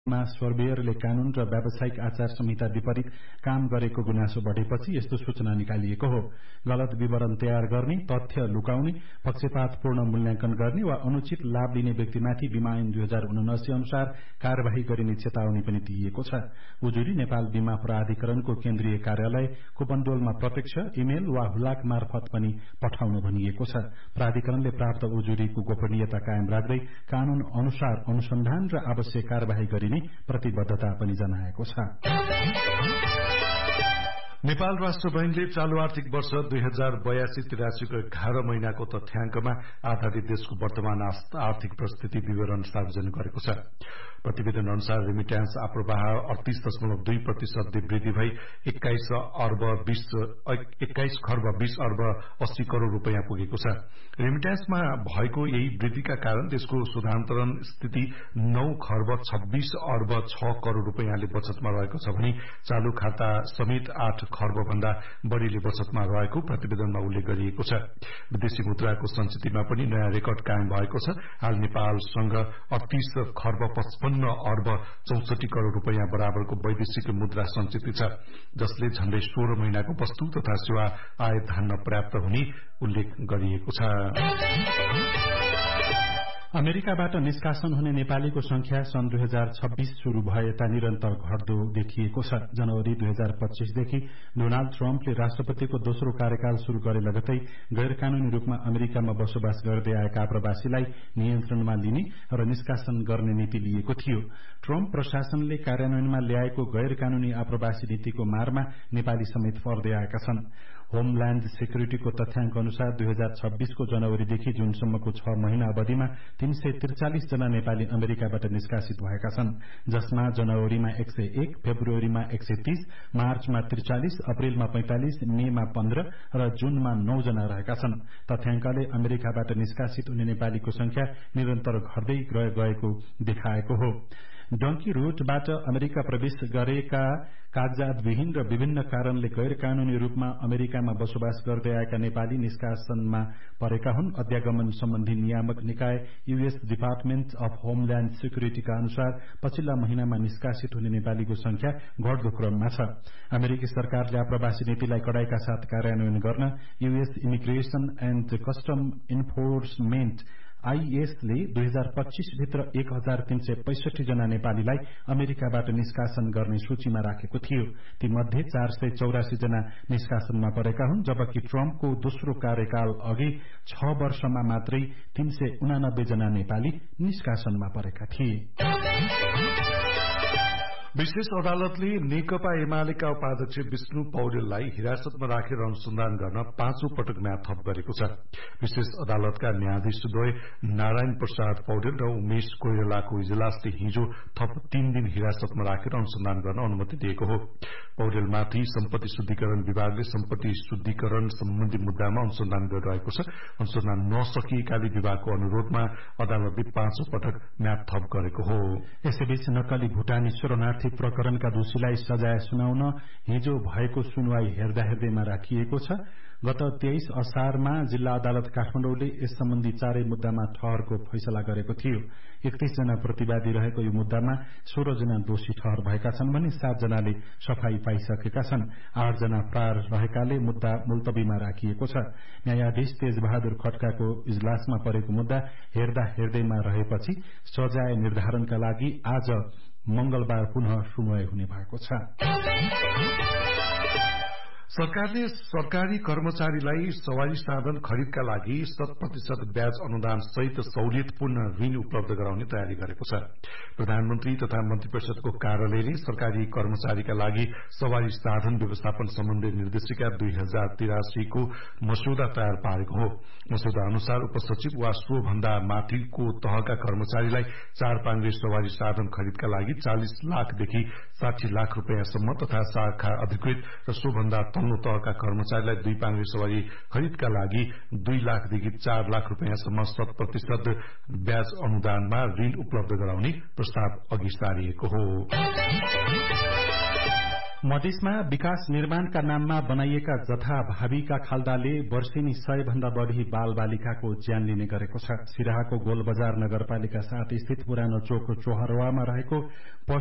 मा सर्वेयरले कानून र व्यावसायिक आचार संहिता विपरीत काम गरेको गुनासो बढ़ेपछि यस्तो सूचना निकालिएको हो। गलत विवरण तयार गर्ने, तथ्य लुकाउने, पक्षपातपूर्ण मूल्याङ्कन गर्ने वा अनुचित लाभ लिने व्यक्तिमाथि बीमा ऐन 2079 अनुसार कार्यवाही गरिने चेतावनी पनि दिइएको छ। उजुरी नेपाल बीमा प्राधिकरणको केन्द्रीय कार्यालय कुपनडोलमा प्रत्यक्ष इमेल वा हुलाक मार्फत पनि पठाउन भनिएको छ। प्राधिकरणले प्राप्त उजुरीको गोपनीयता कायम राख्दै कानून अनुसार अनुसन्धान र आवश्यक कार्यवाही गरिने प्रतिबद्धता पनि जनाएको छ। नेपाल राष्ट्र बैंकले चालू आर्थिक वर्ष 2082-83 को 11 महिनाको तथ्याङ्कमा आधारित देशको वर्तमान आर्थिक परिस्थिति विवरण सार्वजनिक गरेको छ। प्रतिवेदन अनुसार रेमिट्यान्स आप्रवाह 38.2% वृद्धि भई 21 खर्ब 20 अर्ब 80 करोड़ रूपैयाँ पुगेको छ। रेमिट्यान्समा भएको यही वृद्धिका कारण देशको सुधान्तरण स्थिति 9 खर्ब 26 अर्ब 6 करोड़ रूपैयाँले बचतमा रहेको छ भने चालू खाता समेत 8 खर्ब भन्दा बढ़ीले बचतमा रहेको प्रतिवेदनमा उल्लेख गरिएको छ। विदेशी मुद्राको संचितिमा पनि नयाँ रेकर्ड कायम भएको छ। हाल नेपालसँग 38 खर्ब 55 अर्ब 64 करोड़ रूपैयाँ बराबरको वैदेशिक मुद्रा संचिति छ, जसले झण्डै 16 महिनाको वस्तु तथा सेवा आय धान्न पर्याप्त हुने उल्लेख गरिएको छ। अमेरिकाबाट निष्कासन हुने नेपालीको संख्या सन् 2026 शुरू भए यता निरन्तर घट्दो देखिएको छ। जनवरी 2025 देखि डोनाल्ड ट्रम्पले राष्ट्रपतिको दोस्रो कार्यकाल शुरू गरे लगतै गैर कानूनी रूपमा अमेरिकामा बसोबास गर्दै आएका आप्रवासीलाई नियन्त्रणमा लिने र निष्कासन गर्ने नीति लिएको थियो। ट्रम्प प्रशासनले कार्यान्वयनमा ल्याएको गैर कानूनी आप्रवासी नीतिको मारमा नेपाली समेत पर्दै आएका छन्। होमल्याण्ड सेक्युरिटीको तथ्याङ्क अनुसार 2026 को जनवरीदेखि जुनसम्मको 6 महिना अवधिमा 343 जना नेपाली अमेरिकाबाट निष्कासित भएका छन्, जसमा जनवरीमा 101, फेब्रुअरीमा 130, मार्चमा 43, अप्रेलमा 45, मेमा 15 र जूनमा 9 जना रहेका छन्। तथ्याङ्कले अमेरिकाबाट निष्कासित हुने नेपालीको संख्या निरन्तर घट्दै गएको देखाएको हो। डंकी रूटबाट अमेरिका प्रवेश गरेका कागजातविहीन र विभिन्न कारणले गैर कानूनी रूपमा अमेरिकामा बसोबास गर्दै आएका नेपाली निष्कासनमा परेका हुन्। अध्यागमन सम्बन्धी नियामक निकाय यूएस डिपार्टमेन्ट अफ होमल्याण्ड सेक्युरिटीका अनुसार पछिल्ला महिनामा निष्कासित हुने नेपालीको संख्या घट्दो क्रममा छ। अमेरिकी सरकारले आप्रवासी नीतिलाई कडाईका साथ कार्यान्वयन गर्न US immigration and custom enforcement IS ले 2025 भित्र 1365 जना नेपालीलाई अमेरिकाबाट निष्कासन गर्ने सूचीमा राखेको थियो। ती मध्ये 484 जना निष्कासनमा परेका हुन्, जबकि ट्रम्पको दोस्रो कार्यकाल अघि 6 वर्षमा मात्रै 389 जना नेपाली निष्कासनमा परेका थिए। विशेष अदालतले नेकपा एमालेका उपाध्यक्ष विष्णु पौडेललाई हिरासतमा राखेर अनुसन्धान गर्न 5औं पटक म्याद थप गरेको छ। विशेष अदालतका न्यायाधीशद्वय नारायण प्रसाद पौडेल र उमेश कोइरालाको इजलासले हिजो थप 3 दिन हिरासतमा राखेर अनुसन्धान गर्न अनुमति दिएको हो। पौडेलमाथि सम्पत्ति शुद्धिकरण विभागले सम्पत्ति शुद्धिकरण सम्बन्धी मुद्दामा अनुसन्धान गरिरहेको छ। अनुसन्धान नसकिएकाले विभागको अनुरोधमा अदालतले 5औं पटक म्याद थप गरेको हो। यसैबीच नक्कली भुटानी शरणार्थी प्रकरणका दोषीलाई सजाय सुनाउन हिजो भएको सुनवाई हेर्दैमा राखिएको छ। गत 23 असारमा जिल्ला अदालत काठमाडौँले यस सम्बन्धी 4 मुद्दामा ठहरको फैसला गरेको थियो। 31 जना प्रतिवादी रहेको यो मुद्दामा 16 जना दोषी ठहर भएका छन् भने 7 जनाले सफाई पाइसकेका छन्। 8 जना फरार रहेकाले मुद्दा मुल्तवीमा राखिएको छ। न्यायाधीश तेजबहादुर खड्काको इजलासमा परेको मुद्दा हेर्दैमा रहेपछि सजाय निर्धारणका लागि आज मंगलबार पुनः सुनवाई हुने भएको छ। सरकारले सरकारी कर्मचारीलाई सवारी साधन खरिदका लागि 100% ब्याज अनुदान सहित सहुलियतपूर्ण ऋण उपलब्ध गराउने तयारी गरेको छ। प्रधानमन्त्री तथा मन्त्री परिषदको कार्यालयले सरकारी कर्मचारीका लागि सवारी साधन व्यवस्थापन सम्बन्धी निर्देशिका 2083 को मस्यौदा तयार पारेको हो। मस्यौदा अनुसार उपसचिव वा सो भन्दा माथिको तहका कर्मचारीलाई 4 पाङ्ग्रे सवारी साधन खरिदका लागि 40 लाखदेखि 60 लाख रुपैयाँसम्म तथा शाखा अधिकृत र सो भन्दा तल्लो तहका कर्मचारीलाई 2 पाङ्ग्रे सवारी खरिदका लागि 2 लाखदेखि 4 लाख रुपैयाँसम्म 100% ब्याज अनुदानमा ऋण उपलब्ध गराउने प्रस्ताव अघि सारिएको हो। मधेसमा विकास निर्माणका नाममा बनाइएका जथाभावीका खाल्डाले वर्षेनी 100 भन्दा बढ़ी बाल बालिकाको ज्यान लिने गरेको छ। सिराहाको गोलबजार नगरपालिका 7 स्थित पुरानो चोक चोहरवामा रहेको